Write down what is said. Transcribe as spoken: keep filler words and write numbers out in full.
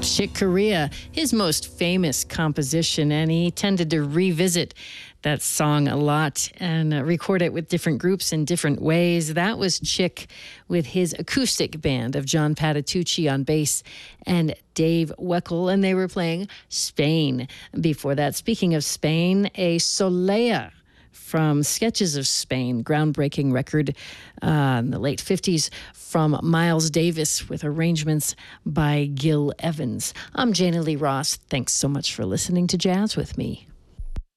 Chick Corea, his most famous composition, and he tended to revisit that song a lot and uh, record it with different groups in different ways. That was Chick with his acoustic band of John Patitucci on bass and Dave Weckl, and they were playing Spain. Before that, speaking of Spain, a Solea from Sketches of Spain, groundbreaking record uh, in the late fifties from Miles Davis with arrangements by Gil Evans. I'm Jana Lee Ross. Thanks so much for listening to Jazz with Me.